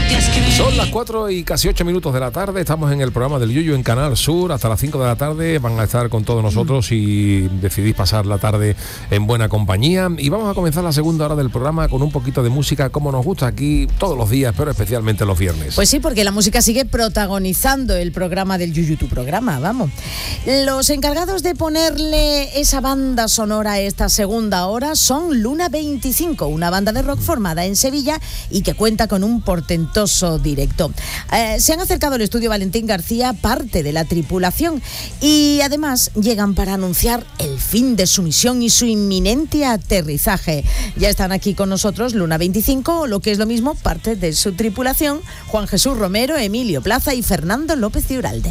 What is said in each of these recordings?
Son las 4 y casi 8 minutos de la tarde, estamos en el programa del Yuyu en Canal Sur, hasta las 5 de la tarde van a estar con todos nosotros y decidís pasar la tarde en buena compañía. Y vamos a comenzar la segunda hora del programa con un poquito de música, como nos gusta aquí todos los días, pero especialmente los viernes. Pues sí, porque la música sigue protagonizando el programa del Yuyu, tu programa, vamos. Los encargados de ponerle esa banda sonora a esta segunda hora son Luna 25, una banda de rock formada en Sevilla y que cuenta con un portentoso directo. Se han acercado al estudio Valentín García, parte de la tripulación, y además llegan para anunciar el fin de su misión y su inminente aterrizaje. Ya están aquí con nosotros Luna 25, o lo que es lo mismo, parte de su tripulación, Juan Jesús Romero, Emilio Plaza y Fernando López de Uralde.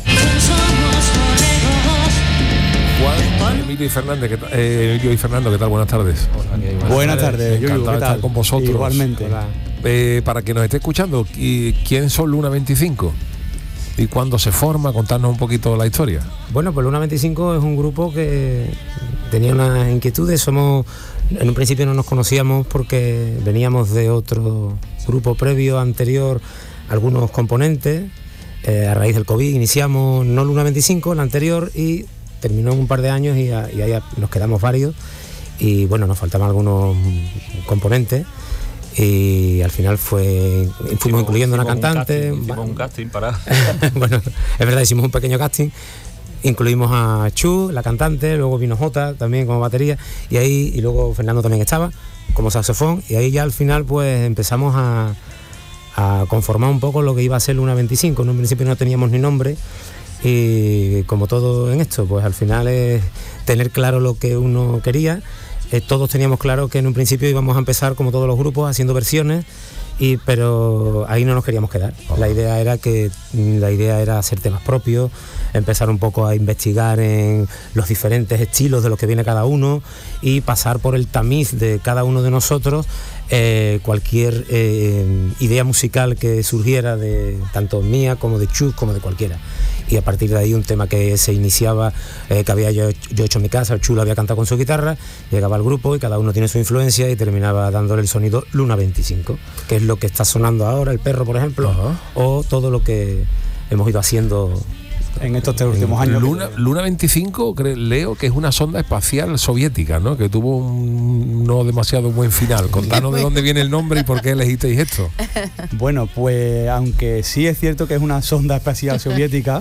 Juan, Emilio y Fernando, ¿qué tal? Buenas tardes. Hola, buenas tardes. Encantado de estar con vosotros. Igualmente. Para que nos esté escuchando, ¿quién son Luna 25? ¿Y cuándo se forma? Contarnos un poquito la historia. Bueno, pues Luna 25 es un grupo que tenía unas inquietudes. En un principio no nos conocíamos porque veníamos de otro grupo previo, anterior, algunos componentes. A raíz del COVID iniciamos no Luna 25, el anterior, y terminó en un par de años y ahí nos quedamos varios. Y bueno, nos faltaban algunos componentes. Y al final fuimos incluyendo una cantante. Hicimos un casting para... Bueno, es verdad, hicimos un pequeño casting. Incluimos a Chu, la cantante, luego vino Jota también como batería, y luego Fernando también estaba como saxofón, y ahí ya al final pues empezamos a conformar un poco lo que iba a ser Luna 25. En un principio no teníamos ni nombre, y como todo en esto, pues al final es tener claro lo que uno quería. Todos teníamos claro que en un principio íbamos a empezar como todos los grupos haciendo versiones, pero ahí no nos queríamos quedar. La idea era hacer temas propios, empezar un poco a investigar en los diferentes estilos de los que viene cada uno y pasar por el tamiz de cada uno de nosotros cualquier idea musical que surgiera, de tanto mía como de Chus como de cualquiera. Y a partir de ahí un tema que se iniciaba, que había yo hecho en mi casa, el Chulo había cantado con su guitarra, llegaba al grupo y cada uno tiene su influencia y terminaba dándole el sonido Luna 25, que es lo que está sonando ahora, el perro, por ejemplo, o todo lo que hemos ido haciendo en estos últimos años. Luna 25, leo que es una sonda espacial soviética, ¿no? Que tuvo un no demasiado buen final. Contanos de dónde viene el nombre y por qué elegisteis esto. Bueno, pues aunque sí es cierto que es una sonda espacial soviética,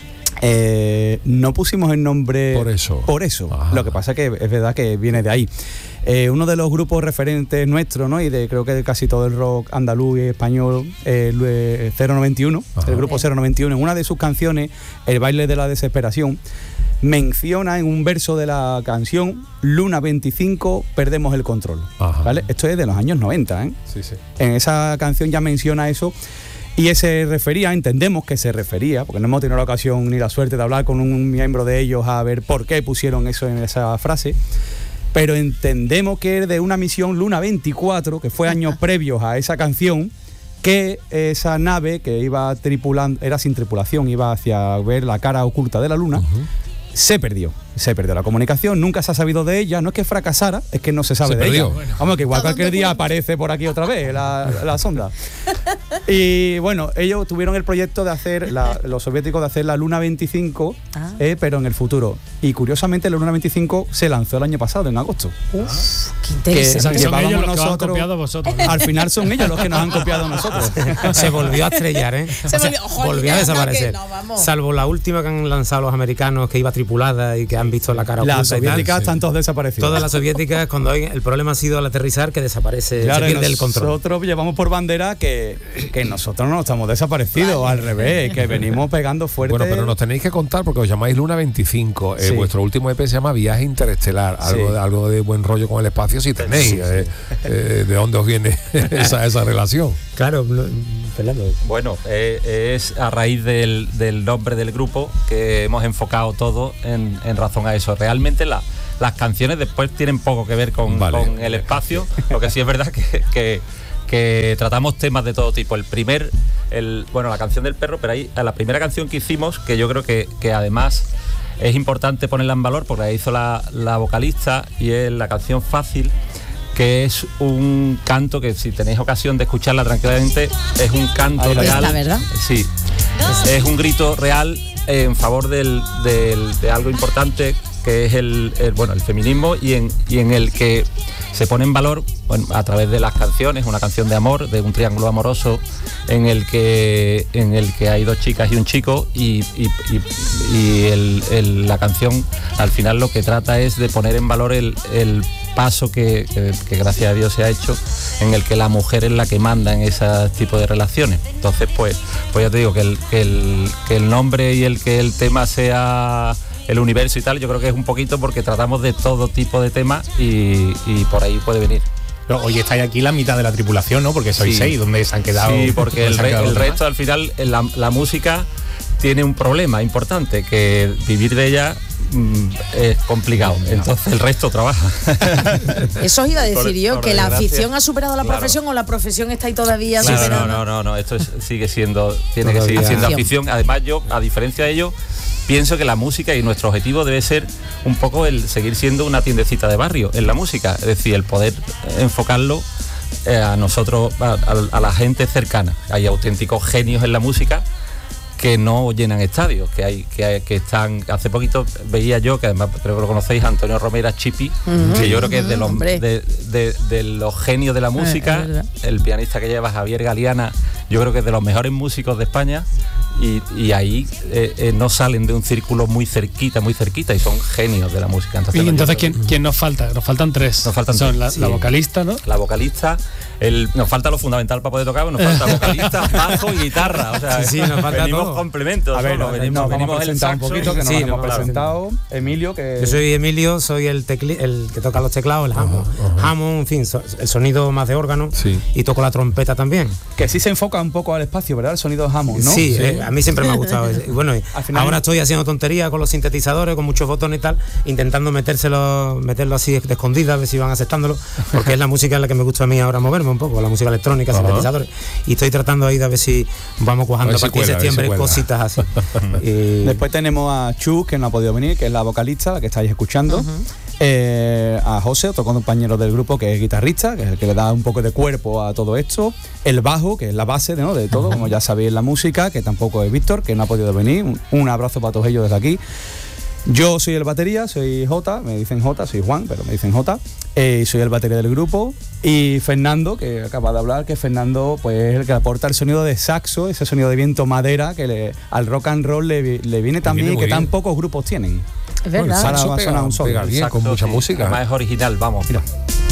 no pusimos el nombre por eso. Ajá. Lo que pasa es que es verdad que viene de ahí. Uno de los grupos referentes nuestros, ¿no? Y creo que de casi todo el rock andaluz y español, 091, ajá, el grupo 091, en una de sus canciones, El baile de la desesperación, menciona en un verso de la canción Luna 25, perdemos el control. Ajá. ¿Vale? Esto es de los años 90, ¿eh? Sí. En esa canción ya menciona eso. Y entendemos que se refería, porque no hemos tenido la ocasión ni la suerte de hablar con un miembro de ellos a ver por qué pusieron eso en esa frase, pero entendemos que es de una misión Luna 24, que fue años previos a esa canción, que esa nave que iba tripulando, era sin tripulación, iba hacia ver la cara oculta de la Luna, se perdió la comunicación, nunca se ha sabido de ella. No es que fracasara, es que no se sabe de ella. Vamos, que igual cualquier día aparece por aquí otra vez la sonda. Y bueno, ellos tuvieron el proyecto de hacer, los soviéticos, de hacer la Luna 25, pero en el futuro. Y curiosamente la Luna 25 se lanzó el año pasado, en agosto. Uf, qué interesante. Son ellos los que os han copiado vosotros, ¿no? Al final son ellos los que nos han copiado a nosotros. Se volvió a estrellar, ¿eh? Volvió a desaparecer. Salvo la última que han lanzado los americanos, que iba tripulada y que han visto la cara oculta. Las soviéticas están todas desaparecidas. Todas las soviéticas, cuando el problema ha sido al aterrizar, que desaparece, claro, se pierde el control. Nosotros llevamos por bandera que nosotros no estamos desaparecidos, vale. Al revés, que venimos pegando fuerte. Bueno, pero nos tenéis que contar, porque os llamáis Luna 25. Sí. Vuestro último EP se llama Viaje Interestelar. Algo de buen rollo con el espacio, si tenéis. Sí. ¿De dónde os viene esa relación? Claro, Fernando. Bueno, es a raíz del nombre del grupo que hemos enfocado todo en razón a eso. Realmente las canciones después tienen poco que ver con el espacio, lo que sí es verdad que tratamos temas de todo tipo. La canción del perro, pero ahí la primera canción que hicimos, que yo creo que además es importante ponerla en valor porque la hizo la vocalista, y es la canción Fácil, que es un canto que, si tenéis ocasión de escucharla tranquilamente, es un canto real. ¿Verdad? Sí, es un grito real en favor de algo importante, que es el feminismo, y en el que se pone en valor, bueno, a través de las canciones, una canción de amor, de un triángulo amoroso en el que hay dos chicas y un chico, y la canción al final lo que trata es de poner en valor el paso que gracias a Dios se ha hecho, en el que la mujer es la que manda en ese tipo de relaciones. Entonces pues ya te digo que el nombre y que el tema sea el universo y tal, yo creo que es un poquito porque tratamos de todo tipo de temas y por ahí puede venir. Pero hoy estáis aquí la mitad de la tripulación, ¿no? Porque sois 6, ¿dónde se han quedado? Sí, porque el resto, al final, la música tiene un problema importante, que vivir de ella es complicado, entonces el resto trabaja. Eso os iba a decir yo, que la afición ha superado la profesión, o la profesión está ahí todavía superando. No, esto sigue siendo, tiene que seguir siendo afición. Además, yo, a diferencia de ello, pienso que la música, y nuestro objetivo debe ser un poco el seguir siendo una tiendecita de barrio en la música, es decir, el poder enfocarlo a nosotros, a la gente cercana. Hay auténticos genios en la música que no llenan estadios, que están. Hace poquito veía yo, que además creo que lo conocéis, Antonio Romera Chipi, que yo creo que es de los genios de la música, el pianista que lleva Javier Galeana, yo creo que es de los mejores músicos de España, y ahí no salen de un círculo muy cerquita, y son genios de la música. Entonces ¿quién nos falta? Nos faltan tres. Son la vocalista, ¿no? La vocalista, nos falta lo fundamental para poder tocar, nos falta vocalista, bajo y guitarra, o sea, nos falta todo. Complementos. A ver, nos vamos a presentar un poquito, que nos hemos presentado. Emilio, que... Yo soy Emilio, soy el que toca los teclados, el Hammond, en fin, el sonido más de órgano, y toco la trompeta también. Que sí se enfoca un poco al espacio, ¿verdad? El sonido de Hammond, ¿no? Sí, a mí siempre me ha gustado. Bueno, ahora estoy haciendo tonterías con los sintetizadores, con muchos botones y tal, intentando meterlo así de escondida, a ver si van aceptándolo, porque es la música en la que me gusta a mí ahora moverme un poco, la música electrónica, sintetizadores, y estoy tratando ahí de ver si vamos cuajando a partir de septiembre cositas así. Después tenemos a Chu, que no ha podido venir, que es la vocalista, la que estáis escuchando. A José, otro compañero del grupo, que es guitarrista, que es el que le da un poco de cuerpo a todo esto. El bajo, que es la base de todo, como ya sabéis, la música, que tampoco es Víctor, que no ha podido venir. Un abrazo para todos ellos desde aquí. Yo soy el batería, soy Jota, me dicen Jota, soy Juan, pero me dicen Jota, soy el batería del grupo. Y Fernando, que acaba de hablar, que Fernando pues es el que aporta el sonido de saxo, ese sonido de viento madera, que al rock and roll le viene también, y que tan pocos grupos tienen. Es verdad. Ahora va a sonar un solo. Pega bien, con mucha música. Además es original, vamos. Mira.